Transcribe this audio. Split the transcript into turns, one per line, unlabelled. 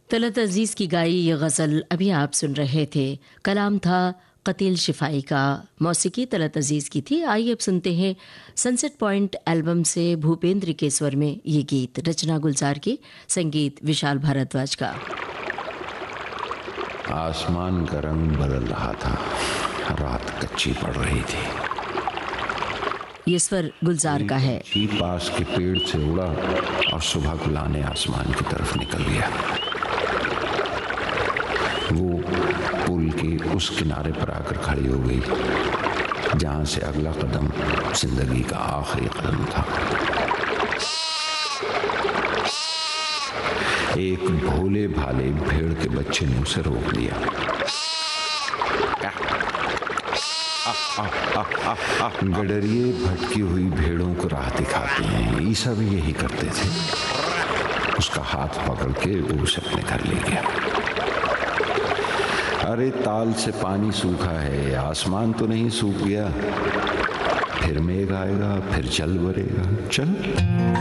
तलत अजीज़ की गाई ये गज़ल अभी आप सुन रहे थे। कलाम था कतील शिफाई का, मौसीकी तलत अजीज़ की थी। आइए अब सुनते हैं सनसेट पॉइंट एल्बम से भूपेंद्र के स्वर में ये गीत, रचना गुलजार की, संगीत विशाल भारद्वाज का।
आसमान का रंग बदल रहा था, रात कच्ची पड़ रही थी।
ये स्वर गुलजार का है।
पास के पेड़ से उड़ा और सुबह गुलाने आसमान की तरफ निकल गया। वो पुल के उस किनारे पर आकर खड़ी हो गई जहां से अगला कदम जिंदगी का आखिरी कदम था। एक भोले भाले भेड़ के बच्चे ने उसे रोक दिया। गडरिए भटकी हुई भेड़ों को राह दिखाते हैं, ईसा भी यही करते थे। उसका हाथ पकड़ के वो उसे अपने घर ले गया। अरे ताल से पानी सूखा है, आसमान तो नहीं सूख गया। फिर मेघ आएगा, फिर जल भरेगा। चल।